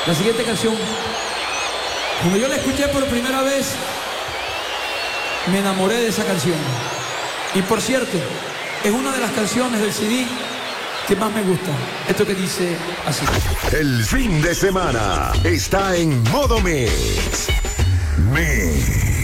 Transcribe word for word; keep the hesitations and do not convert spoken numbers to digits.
La siguiente canción, cuando yo la escuché por primera vez, me enamoré de esa canción. Y por cierto, es una de las canciones del C D que más me gusta. Esto que dice así. El fin de semana está en Modo Mix. Mix.